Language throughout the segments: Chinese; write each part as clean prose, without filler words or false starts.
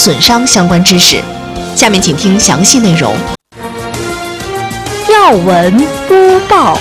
损伤相关知识。下面请听详细内容。 要闻播报。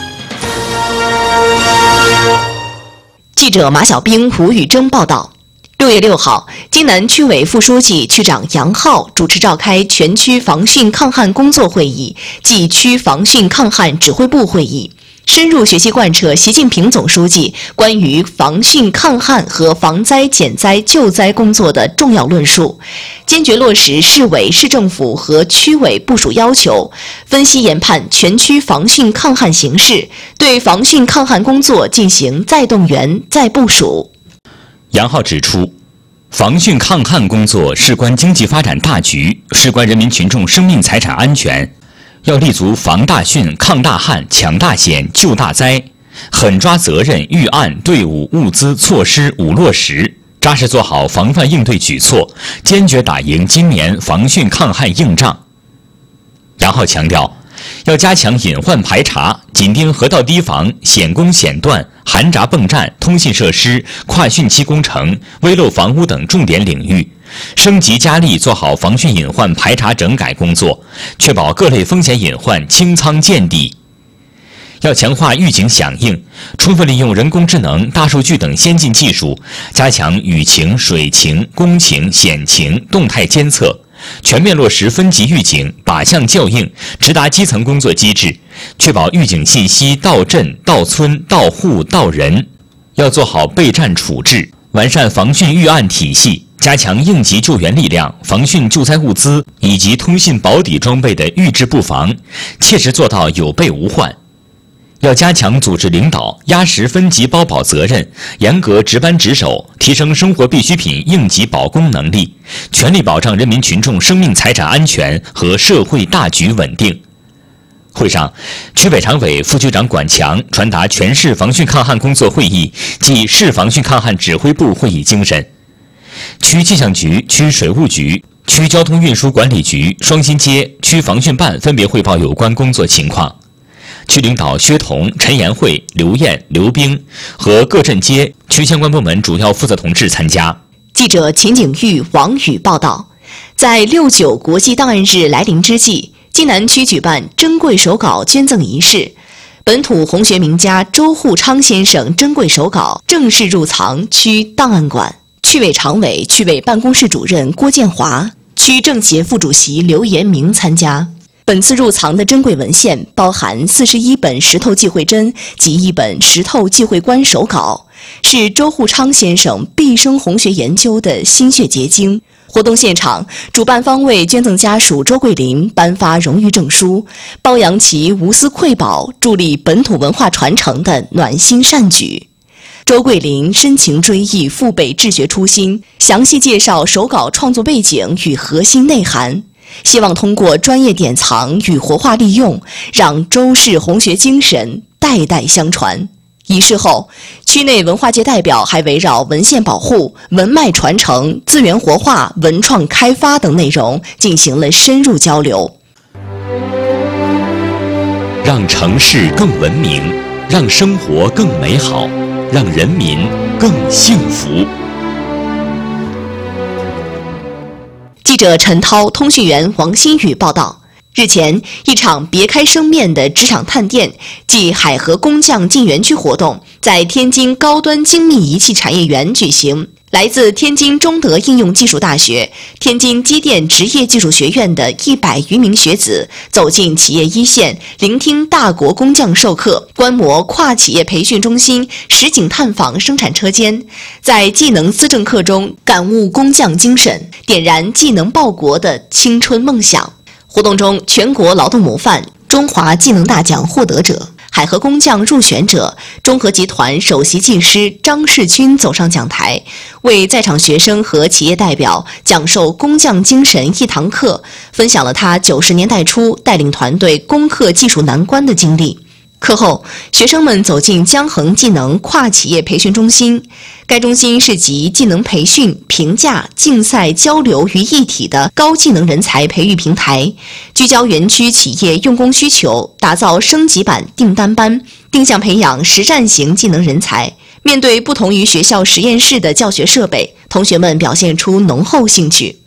记者马小兵、吴宇征报道。6月6号，津南区委副书记、区长杨浩主持召开全区防汛抗旱工作会议暨区防汛抗旱指挥部会议，深入学习贯彻习近平总书记关于防汛抗旱和防灾减灾救灾工作的重要论述，坚决落实市委市政府和区委部署要求，分析研判全区防汛抗旱形势，对防汛抗旱工作进行再动员、再部署。 杨浩指出，防汛抗旱工作事关经济发展大局，事关人民群众生命财产安全，要立足防大汛、抗大旱、抢大险、救大灾，狠抓责任、预案、队伍、物资、措施五落实，扎实做好防范应对举措，坚决打赢今年防汛抗旱硬仗。杨浩强调，要加强隐患排查，紧盯河道堤防、险工险段、涵闸泵站、通信设施、跨汛期工程、危漏房屋等重点领域，升级加力做好防汛隐患排查整改工作，确保各类风险隐患清仓见底。要强化预警响应，充分利用人工智能、大数据等先进技术，加强雨情、水情、工情、险情动态监测，全面落实分级预警、靶向校应、直达基层工作机制，确保预警信息到镇、到村、到户、到人。要做好备战处置，完善防汛预案体系，加强应急救援力量、防汛救灾物资以及通信保底装备的预制布防，切实做到有备无患。要加强组织领导，压实分级包保责任，严格值班值守，提升生活必需品应急保供能力，全力保障人民群众生命财产安全和社会大局稳定。会上，区委常委、副局长管强传达全市防汛抗旱工作会议暨市防汛抗旱指挥部会议精神。区气象局、区水务局、区交通运输管理局、双新街、区防汛办分别汇报有关工作情况。区领导薛彤、陈延慧、刘艳、刘冰和各镇街区相关部门主要负责同志参加。 记者秦景玉、王宇报道，在6·9国际档案日来临之际，津南区举办珍贵手稿捐赠仪式，本土红学名家周沪昌先生珍贵手稿正式入藏区档案馆。区委常委、区委办公室主任郭建华、区政协副主席刘延明参加。本次入藏的珍贵文献包含41本石头忌讳针及1本石头忌讳观手稿，是周沪昌先生毕生红学研究的心血结晶。活动现场，主办方为捐赠家属周桂林颁发荣誉证书，褒扬其无私馈保、助力本土文化传承的暖心善举。周桂林深情追忆父辈治学初心，详细介绍手稿创作背景与核心内涵，希望通过专业典藏与活化利用，让周氏红学精神代代相传。仪式后，区内文化界代表还围绕文献保护、文脉传承、资源活化、文创开发等内容进行了深入交流。 让城市更文明，让生活更美好，让人民更幸福。 记者陈涛、通讯员王新宇报道，日前，一场别开生面的职场探店暨海河工匠进园区活动在天津高端精密仪器产业园举行。来自天津中德应用技术大学、天津机电职业技术学院的100余名学子走进企业一线，聆听大国工匠授课，观摩跨企业培训中心实景探访生产车间，在技能思政课中感悟工匠精神，点燃技能报国的青春梦想。活动中，全国劳动模范、中华技能大奖获得者、海河工匠入选者、中核集团首席技师张世军走上讲台，为在场学生和企业代表讲授工匠精神一堂课，分享了他90年代初带领团队攻克技术难关的经历。课后，学生们走进江衡技能跨企业培训中心，该中心是集技能培训、评价、竞赛、交流于一体的高技能人才培育平台，聚焦园区企业用工需求，打造升级版订单班，定向培养实战型技能人才。面对不同于学校实验室的教学设备，同学们表现出浓厚兴趣。